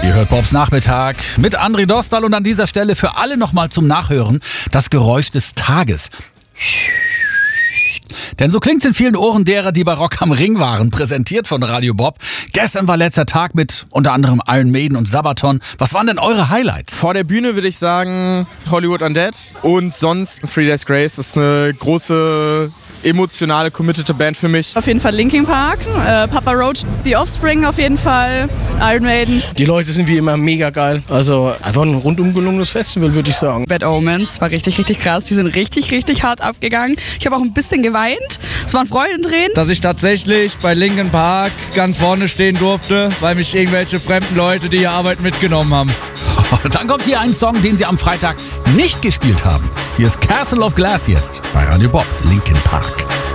Ihr hört Bobs Nachmittag mit André Dostal und an dieser Stelle für alle nochmal zum Nachhören das Geräusch des Tages. Denn so klingt's in vielen Ohren derer, die bei Rock am Ring waren, präsentiert von Radio Bob. Gestern war letzter Tag mit unter anderem Iron Maiden und Sabaton. Was waren denn eure Highlights? Vor der Bühne würde ich sagen Hollywood Undead und sonst Three Days Grace. Das ist eine große, emotionale, committete Band für mich. Auf jeden Fall Linkin Park, Papa Roach, The Offspring auf jeden Fall, Iron Maiden. Die Leute sind wie immer mega geil. Also einfach ein rundum gelungenes Festival, würde ich sagen. Bad Omens war richtig, richtig krass. Die sind richtig, richtig hart abgegangen. Ich habe auch ein bisschen geweint. Es waren Freudentränen. Dass ich tatsächlich bei Linkin Park ganz vorne stehen durfte, weil mich irgendwelche fremden Leute, die hier arbeiten, mitgenommen haben. Dann kommt hier ein Song, den sie am Freitag nicht gespielt haben. Hier ist Castle of Glass jetzt bei Radio Bob, Linkin Park.